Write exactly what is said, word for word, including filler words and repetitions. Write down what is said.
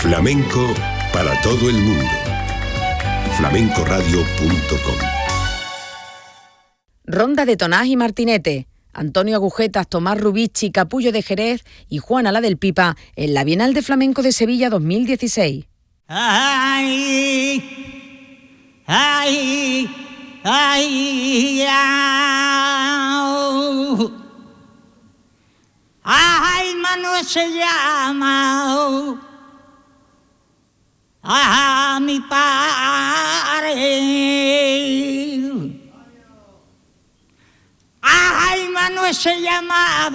Flamenco para todo el mundo. flamenco radio punto com. Ronda de Tonás y Martinete, Antonio Agujetas, Tomás Rubici, Capullo de Jerez y Juana la del Pipa en la Bienal de Flamenco de Sevilla dos mil dieciséis. Ay, ay, ay, ay, ay, Manuel se llama a mi padre. Ay, Manuel se llamaba